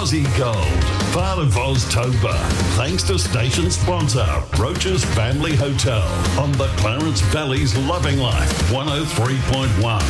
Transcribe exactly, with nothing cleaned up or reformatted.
Aussie Gold, part of Oztober. Thanks to station sponsor, Roach's Family Hotel on the Clarence Valley's Loving Life one oh three point one.